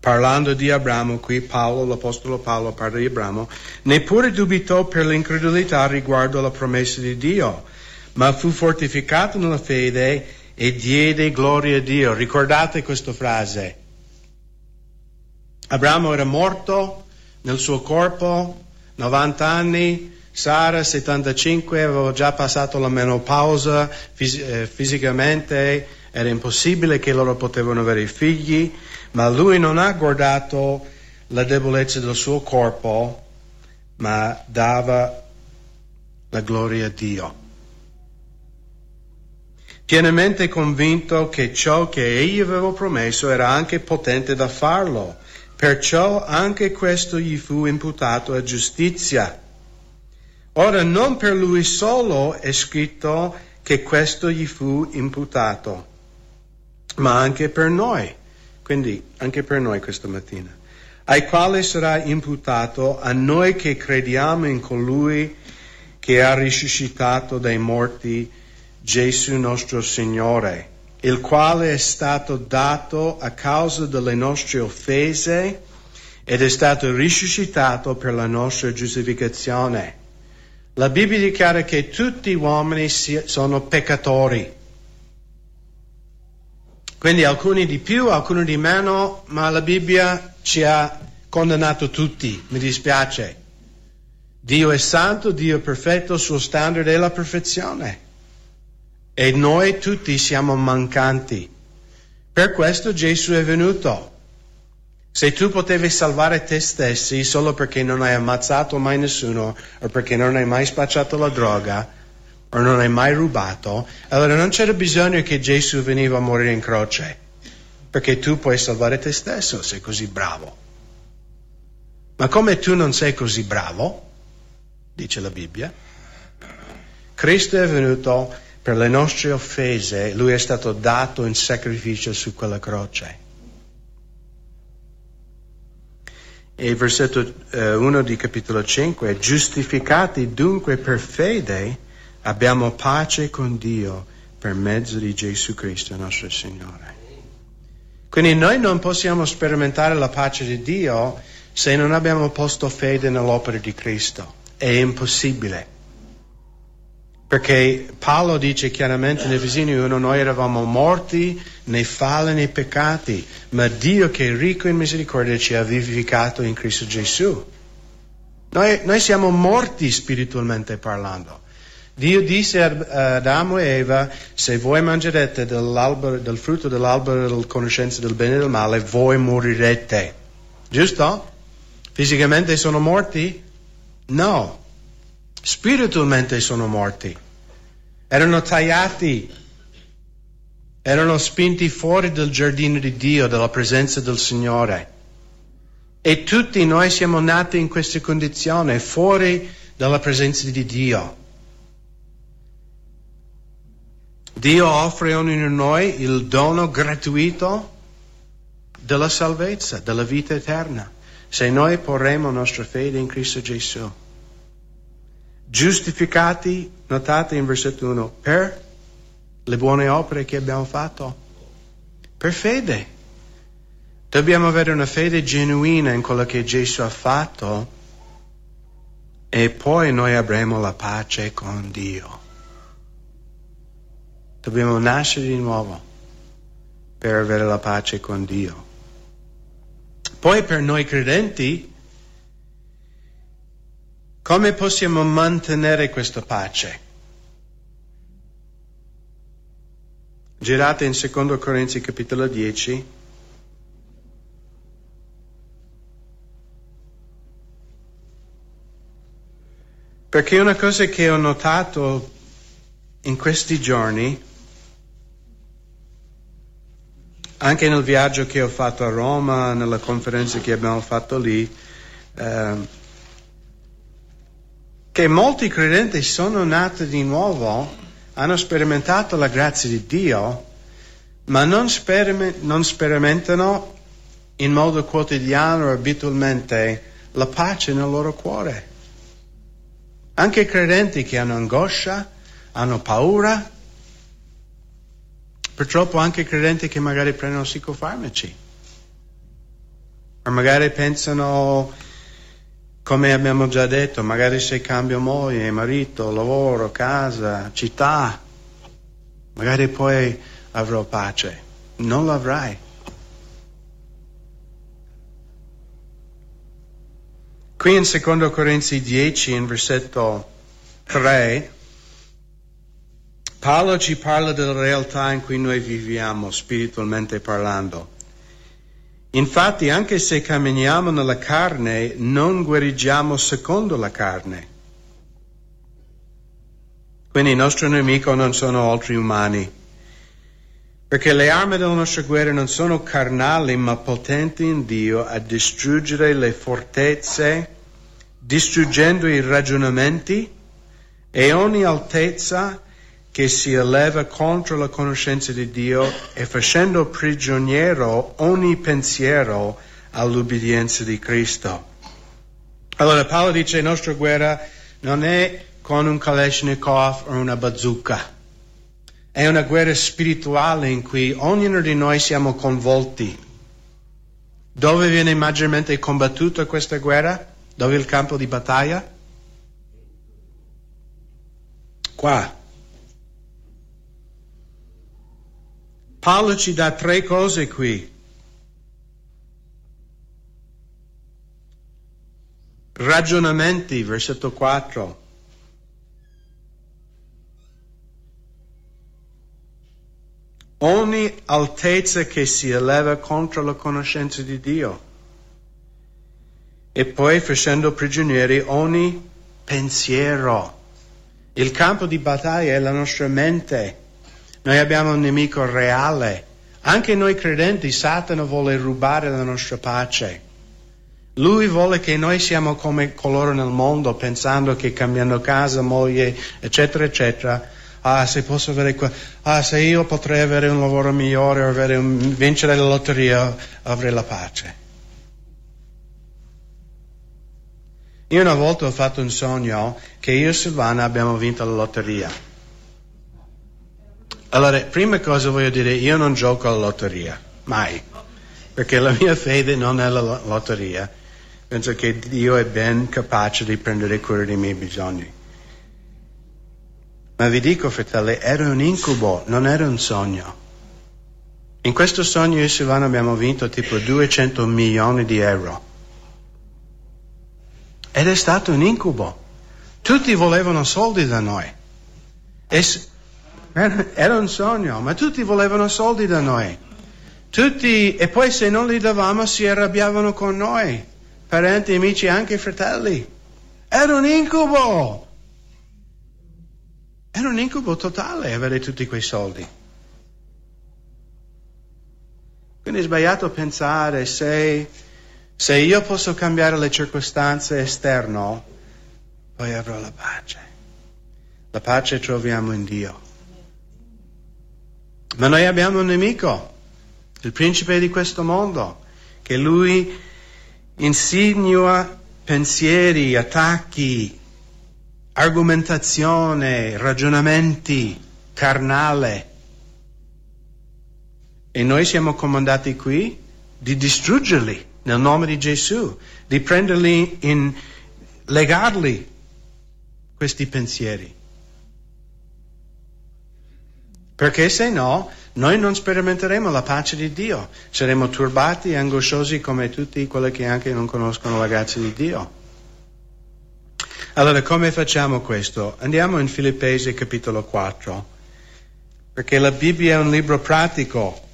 Parlando di Abramo, qui l'Apostolo Paolo parla di Abramo, neppure dubitò per l'incredulità riguardo alla promessa di Dio, ma fu fortificato nella fede e diede gloria a Dio. Ricordate questa frase? Abramo era morto nel suo corpo, 90 anni, Sara 75, aveva già passato la menopausa, fisicamente era impossibile che loro potevano avere figli, ma lui non ha guardato la debolezza del suo corpo, ma dava la gloria a Dio. Pienamente convinto che ciò che egli aveva promesso era anche potente da farlo, perciò anche questo gli fu imputato a giustizia. Ora non per lui solo è scritto che questo gli fu imputato, ma anche per noi. Quindi anche per noi questa mattina, ai quali sarà imputato a noi che crediamo in colui che ha risuscitato dai morti Gesù nostro Signore, il quale è stato dato a causa delle nostre offese ed è stato risuscitato per la nostra giustificazione. La Bibbia dichiara che tutti gli uomini sono peccatori. Quindi alcuni di più, alcuni di meno, ma la Bibbia ci ha condannato tutti, mi dispiace. Dio è santo, Dio è perfetto, il suo standard è la perfezione. E noi tutti siamo mancanti. Per questo Gesù è venuto. Se tu potevi salvare te stessi solo perché non hai ammazzato mai nessuno, o perché non hai mai spacciato la droga, o non hai mai rubato, allora non c'era bisogno che Gesù veniva a morire in croce, perché tu puoi salvare te stesso, sei così bravo. Ma come tu non sei così bravo, dice la Bibbia, Cristo è venuto per le nostre offese, Lui è stato dato in sacrificio su quella croce. E versetto 1 di capitolo 5, giustificati dunque per fede, abbiamo pace con Dio per mezzo di Gesù Cristo nostro Signore. Quindi noi non possiamo sperimentare la pace di Dio se non abbiamo posto fede nell'opera di Cristo. È impossibile. Perché Paolo dice chiaramente nel Efesini 1, noi eravamo morti nei falli, nei peccati, ma Dio che è ricco in misericordia ci ha vivificato in Cristo Gesù. Noi siamo morti spiritualmente parlando. Dio disse ad Adamo e Eva, se voi mangerete del frutto dell'albero della conoscenza del bene e del male, voi morirete. Giusto? Fisicamente sono morti? No. Spiritualmente sono morti. Erano tagliati. Erano spinti fuori dal giardino di Dio, dalla presenza del Signore. E tutti noi siamo nati in questa condizione, fuori dalla presenza di Dio. Dio offre a ognuno di noi il dono gratuito della salvezza, della vita eterna, se noi porremo nostra fede in Cristo Gesù. Giustificati, notate in versetto 1, per le buone opere che abbiamo fatto, per fede. Dobbiamo avere una fede genuina in quello che Gesù ha fatto e poi noi avremo la pace con Dio. Dobbiamo nascere di nuovo per avere la pace con Dio. Poi per noi credenti, come possiamo mantenere questa pace? Girate in 2 Corinzi capitolo 10. Perché una cosa che ho notato in questi giorni, anche nel viaggio che ho fatto a Roma, nella conferenza che abbiamo fatto lì, che molti credenti sono nati di nuovo, hanno sperimentato la grazia di Dio, ma non sperimentano in modo quotidiano o abitualmente la pace nel loro cuore. Anche credenti che hanno angoscia, hanno paura, purtroppo anche credenti che magari prendono psicofarmaci. O magari pensano, come abbiamo già detto, magari se cambio moglie, marito, lavoro, casa, città, magari poi avrò pace. Non l'avrai. Qui in 2 Corinzi 10, in versetto 3, Paolo ci parla della realtà in cui noi viviamo, spiritualmente parlando. Infatti, anche se camminiamo nella carne, non guarigiamo secondo la carne. Quindi il nostro nemico non sono altri umani, perché le armi della nostra guerra non sono carnali, ma potenti in Dio a distruggere le fortezze, distruggendo i ragionamenti e ogni altezza che si eleva contro la conoscenza di Dio e facendo prigioniero ogni pensiero all'ubbidienza di Cristo. Allora Paolo dice la nostra guerra non è con un Kalashnikov o una bazooka, è una guerra spirituale in cui ognuno di noi siamo coinvolti. Dove viene maggiormente combattuta questa guerra? Dove è il campo di battaglia? Qua. Paolo ci dà 3 cose qui. Ragionamenti, versetto 4. Ogni altezza che si eleva contro la conoscenza di Dio. E poi facendo prigionieri ogni pensiero. Il campo di battaglia è la nostra mente. Noi abbiamo un nemico reale. Anche noi credenti, Satana vuole rubare la nostra pace. Lui vuole che noi siamo come coloro nel mondo, pensando che cambiando casa, moglie, eccetera, eccetera, se posso avere se io potrei avere un lavoro migliore o vincere la lotteria, avrei la pace. Io una volta ho fatto un sogno che io e Silvana abbiamo vinto la lotteria. Allora, prima cosa voglio dire, io non gioco alla lotteria, mai, perché la mia fede non è la lotteria. Penso che Dio è ben capace di prendere cura dei miei bisogni. Ma vi dico, fratelli, era un incubo, non era un sogno. In questo sogno io e Silvana abbiamo vinto tipo 200 milioni di euro. Ed è stato un incubo. Tutti volevano soldi da noi. Era un sogno, ma tutti volevano soldi da noi. Tutti, e poi se non li davamo si arrabbiavano con noi. Parenti, amici, anche fratelli. Era un incubo. Era un incubo totale avere tutti quei soldi. Quindi è sbagliato pensare se io posso cambiare le circostanze esterne, poi avrò la pace. La pace troviamo in Dio. Ma noi abbiamo un nemico, il principe di questo mondo, che lui insinua pensieri, attacchi, argomentazione, ragionamenti carnale. E noi siamo comandati qui di distruggerli nel nome di Gesù, di prenderli legarli, questi pensieri. Perché se no, noi non sperimenteremo la pace di Dio. Saremo turbati e angosciosi come tutti quelli che anche non conoscono la grazia di Dio. Allora, come facciamo questo? Andiamo in Filippesi capitolo 4, perché la Bibbia è un libro pratico.